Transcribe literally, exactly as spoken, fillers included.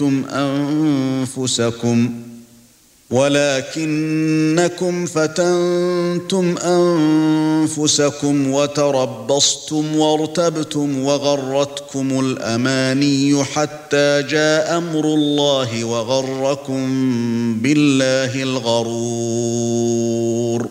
أنفسكم ولكنكم فتنتم أنفسكم وتربصتم وارتبتم وغرتكم الأماني حتى جاء أمر الله وغركم بالله الغرور